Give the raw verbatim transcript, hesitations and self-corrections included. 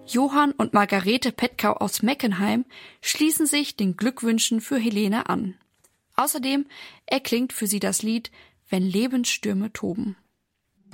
Johann und Margarete Petkau aus Meckenheim schließen sich den Glückwünschen für Helene an. Außerdem erklingt für sie das Lied »Wenn Lebensstürme toben«.